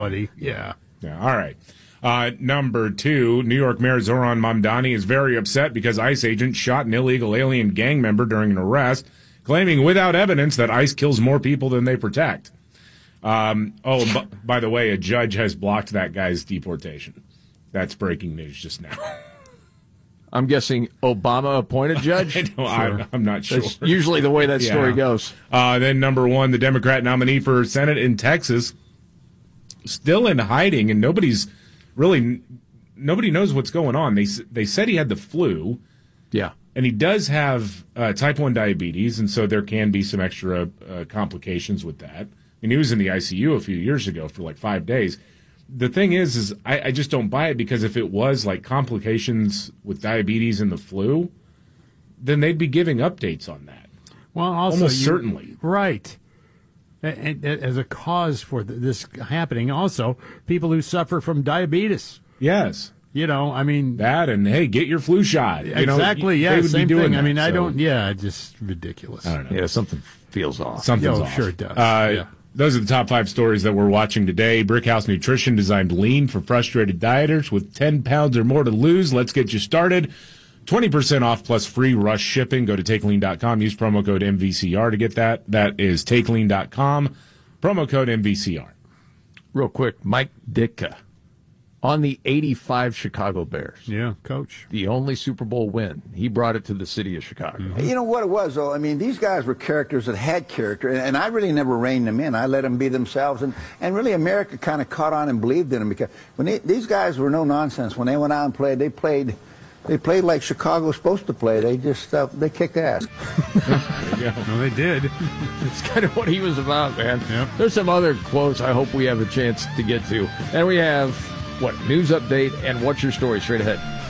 Buddy, yeah. All right. Number 2, New York Mayor Zoran Mamdani is very upset because ICE agents shot an illegal alien gang member during an arrest, claiming without evidence that ICE kills more people than they protect. By the way, a judge has blocked that guy's deportation. That's breaking news just now. I'm guessing Obama appointed judge? I'm not sure. That's usually the way that story goes. Then number 1, the Democrat nominee for Senate in Texas, still in hiding, and nobody knows what's going on. They said he had the flu. Yeah. And he does have type 1 diabetes, and so there can be some extra complications with that. I mean, he was in the ICU a few years ago for like 5 days. The thing is I just don't buy it, because if it was like complications with diabetes and the flu, then they'd be giving updates on that. Well, also, almost certainly. Right. And as a cause for this happening, also, people who suffer from diabetes. Yes. You know, I mean. That and, hey, get your flu shot. Exactly, you know, yeah, they would same be doing thing. that, I mean, so. Just ridiculous. I don't know. Yeah, something feels off. Something's off. Sure it does. Those are the top 5 stories that we're watching today. Brickhouse Nutrition designed lean for frustrated dieters with 10 pounds or more to lose. Let's get you started. 20% off plus free rush shipping. Go to TakeLean.com. Use promo code MVCR to get that. That is TakeLean.com. Promo code MVCR. Real quick, Mike Ditka on the 85 Chicago Bears. Yeah, coach. The only Super Bowl win. He brought it to the city of Chicago. Mm-hmm. You know what it was, though? I mean, these guys were characters that had character, and I really never reined them in. I let them be themselves, and really America kind of caught on and believed in them, because when these guys were no nonsense. When they went out and played, they played like Chicago was supposed to play. They just they kicked ass. No, they did. It's kind of what he was about, man. Yep. There's some other quotes I hope we have a chance to get to. And we have, news update and what's your story straight ahead.